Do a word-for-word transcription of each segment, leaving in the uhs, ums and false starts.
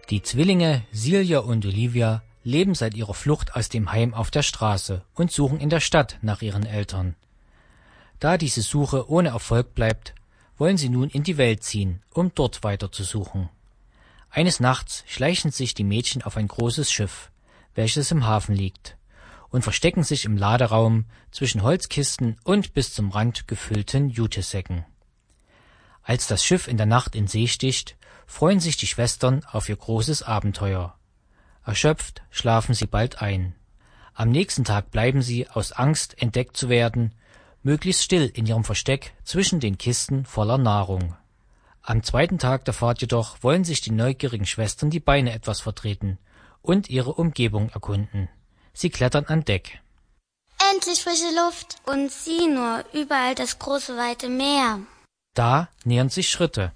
Die Zwillinge Silja und Olivia leben seit ihrer Flucht aus dem Heim auf der Straße und suchen in der Stadt nach ihren Eltern. Da diese Suche ohne Erfolg bleibt, wollen sie nun in die Welt ziehen, um dort weiter zu suchen. Eines Nachts schleichen sich die Mädchen auf ein großes Schiff, welches im Hafen liegt, und verstecken sich im Laderaum zwischen Holzkisten und bis zum Rand gefüllten Jutesäcken. Als das Schiff in der Nacht in See sticht, freuen sich die Schwestern auf ihr großes Abenteuer. Erschöpft schlafen sie bald ein. Am nächsten Tag bleiben sie, aus Angst entdeckt zu werden, möglichst still in ihrem Versteck zwischen den Kisten voller Nahrung. Am zweiten Tag der Fahrt jedoch wollen sich die neugierigen Schwestern die Beine etwas vertreten und ihre Umgebung erkunden. Sie klettern an Deck. Endlich frische Luft. Und sieh nur, überall das große, weite Meer. Da nähern sich Schritte.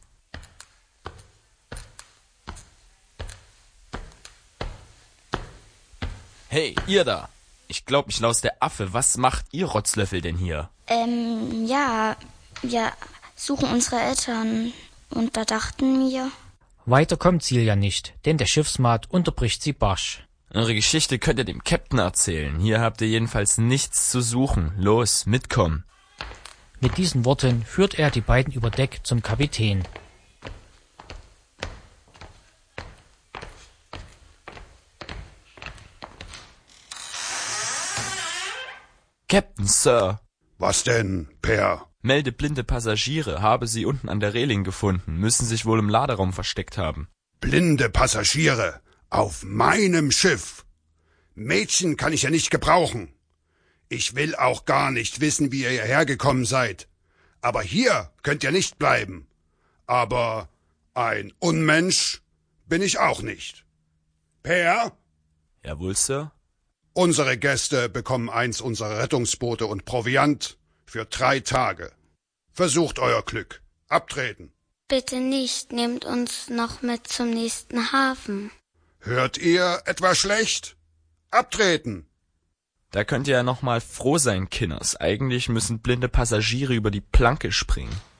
Hey, ihr da! Ich glaub, ich laus der Affe. Was macht ihr Rotzlöffel denn hier? Ähm, ja, wir suchen unsere Eltern. Und da dachten wir... Weiter kommt Silja nicht, denn der Schiffsmaat unterbricht sie barsch. Eure Geschichte könnt ihr dem Captain erzählen. Hier habt ihr jedenfalls nichts zu suchen. Los, mitkommen. Mit diesen Worten führt er die beiden über Deck zum Kapitän. Captain, Sir. Was denn, Per? Melde blinde Passagiere, habe sie unten an der Reling gefunden, müssen sich wohl im Laderaum versteckt haben. Blinde Passagiere? Auf meinem Schiff? Mädchen kann ich ja nicht gebrauchen. Ich will auch gar nicht wissen, wie ihr hierher gekommen seid. Aber hier könnt ihr nicht bleiben. Aber ein Unmensch bin ich auch nicht. Per? Jawohl, Sir. Unsere Gäste bekommen eins unserer Rettungsboote und Proviant für drei Tage. Versucht euer Glück. Abtreten. Bitte nicht, nehmt uns noch mit zum nächsten Hafen. Hört ihr etwa schlecht? Abtreten! Da könnt ihr ja noch mal froh sein, Kinders. Eigentlich müssen blinde Passagiere über die Planke springen.